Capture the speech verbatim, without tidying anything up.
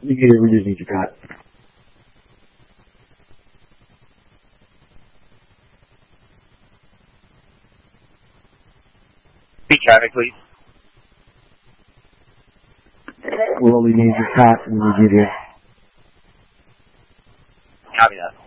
You get it, we just need your cut. Speed traffic, please. We'll only need your cut when we get here. Copy that.